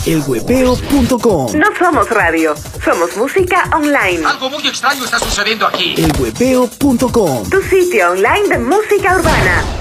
elhuepeo.com. No somos radio, somos música online. Algo muy extraño está sucediendo aquí. elhuepeo.com. Tu sitio online de música urbana.